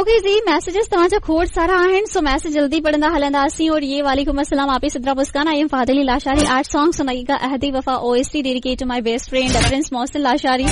Okay जी, messages तव्हांजा खोड़ सारा आहिनि, सो मैसेज जल्दी पढ़ंदा हलंदासीं। और ये वालेकुम अस्सलाम, आप Sidra Muskan, I am फादली Lashari, 8 song सुनाइएगा, अहदी वफा OST dedicate two my best friend Prince Mohsin Lashari.